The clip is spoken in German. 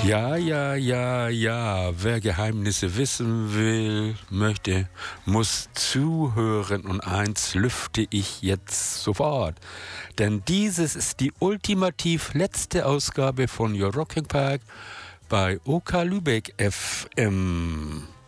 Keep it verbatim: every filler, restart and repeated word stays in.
Ja, ja, ja, ja, wer Geheimnisse wissen will, möchte, muss zuhören und eins lüfte ich jetzt sofort. Denn dieses ist die ultimativ letzte Ausgabe von Your Rocking Park bei O K Lübeck F M.